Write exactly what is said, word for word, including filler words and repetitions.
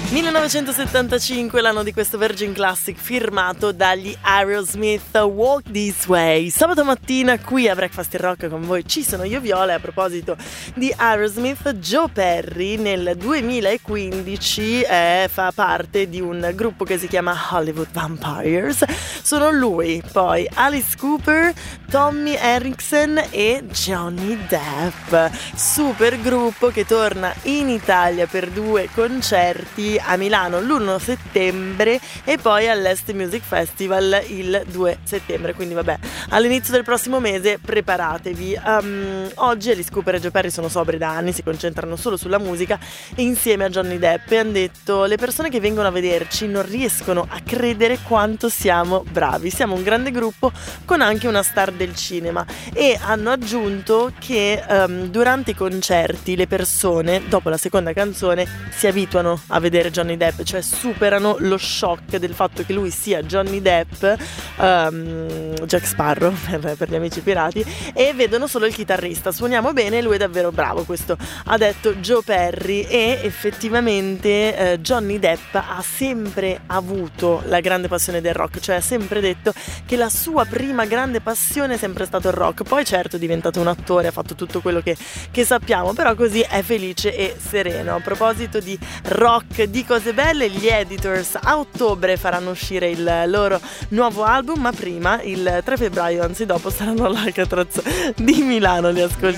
millenovecentosettantacinque, l'anno di questo Virgin Classic firmato dagli Aerosmith, Walk This Way. Sabato mattina qui a Breakfast in Rock con voi ci sono io Viola e a proposito di Aerosmith, Joe Perry nel duemilaquindici eh, fa parte di un gruppo che si chiama Hollywood Vampires. Sono lui, poi Alice Cooper, Tommy Erickson e Johnny Depp. Super gruppo che torna in Italia per due concerti a Milano l'primo settembre e poi all'Est Music Festival il due settembre, quindi vabbè, all'inizio del prossimo mese preparatevi. Um, oggi Alice Cooper e Joe Perry sono sobri da anni, si concentrano solo sulla musica insieme a Johnny Depp e hanno detto: le persone che vengono a vederci non riescono a credere quanto siamo bravi, siamo un grande gruppo con anche una star del cinema. E hanno aggiunto che um, durante i concerti le persone dopo la seconda canzone si abituano a vedere Johnny Depp, cioè superano lo shock del fatto che lui sia Johnny Depp, um, Jack Sparrow per, per gli amici pirati, e vedono solo il chitarrista. Suoniamo bene, lui è davvero bravo, questo ha detto Joe Perry. E effettivamente eh, Johnny Depp ha sempre avuto la grande passione del rock, cioè ha sempre detto che la sua prima grande passione è sempre stato il rock. Poi certo è diventato un attore, ha fatto tutto quello che, che sappiamo, però così è felice e sereno. A proposito di rock, di cose belle, gli Editors a ottobre faranno uscire il loro nuovo album, ma prima il tre febbraio, anzi dopo, saranno all'Alcatraz di Milano. Li ascoltiamo.